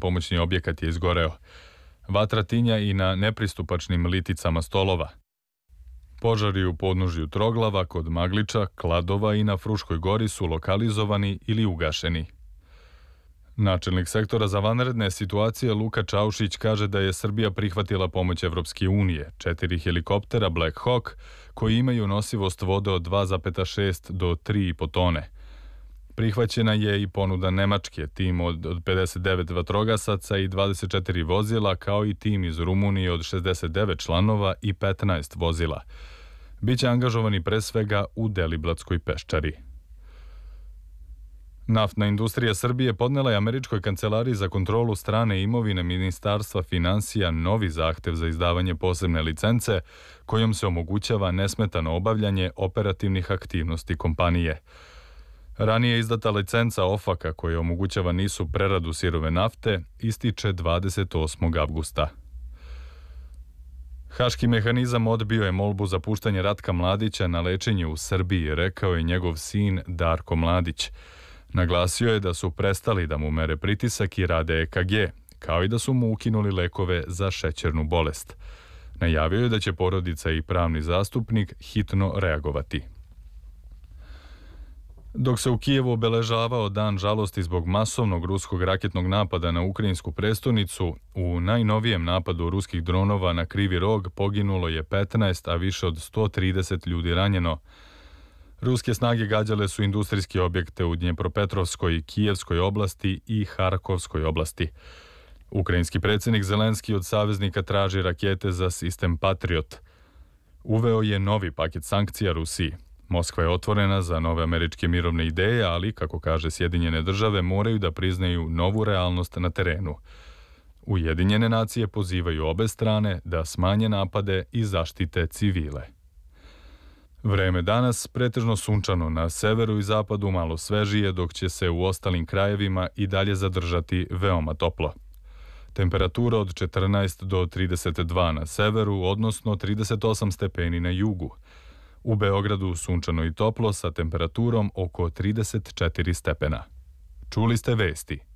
pomoćni objekat je izgoreo. Vatra tinja i na nepristupačnim liticama stolova. Požari u podnožju Troglava, kod Magliča, Kladova i na Fruškoj gori su lokalizovani ili ugašeni. Načelnik sektora za vanredne situacije Luka Čaušić kaže da je Srbija prihvatila pomoć Evropske unije, 4 helikoptera Black Hawk, koji imaju nosivost vode od 2,6 do 3,5 tone. Prihvaćena je i ponuda Nemačke, tim od 59 vatrogasaca i 24 vozila, kao i tim iz Rumunije od 69 članova i 15 vozila. Biće angažovani pre svega u Deliblatskoj peščari. Naftna industrija Srbije podnela je Američkoj kancelariji za kontrolu strane imovine Ministarstva finansija novi zahtev za izdavanje posebne licence, kojom se omogućava nesmetano obavljanje operativnih aktivnosti kompanije. Ranije izdata licenca OFAC-a koja omogućava nisu preradu sirove nafte ističe 28. avgusta. Haški mehanizam odbio je molbu za puštanje Ratka Mladića na lečenje u Srbiji, rekao je njegov sin Darko Mladić. Naglasio je da su prestali da mu mere pritisak i rade EKG, kao i da su mu ukinuli lekove za šećernu bolest. Najavio je da će porodica i pravni zastupnik hitno reagovati. Dok se u Kijevu obeležavao dan žalosti zbog masovnog ruskog raketnog napada na ukrajinsku prestonicu, u najnovijem napadu ruskih dronova na Krivi Rog poginulo je 15, a više od 130 ljudi ranjeno. Ruske snage gađale su industrijske objekte u Dnjepropetrovskoj, Kijevskoj oblasti i Harkovskoj oblasti. Ukrajinski predsjednik Zelenski od saveznika traži rakete za sistem Patriot. Uveo je novi paket sankcija Rusiji. Moskva je otvorena za nove američke mirovne ideje, ali, kako kaže Sjedinjene države, moraju da priznaju novu realnost na terenu. Ujedinjene nacije pozivaju obe strane da smanje napade i zaštite civile. Vreme danas pretežno sunčano, na severu i zapadu malo svežije, dok će se u ostalim krajevima i dalje zadržati veoma toplo. Temperatura od 14 do 32 na severu, odnosno 38 stepeni na jugu. U Beogradu sunčano i toplo sa temperaturom oko 34 stepena. Čuli ste vesti.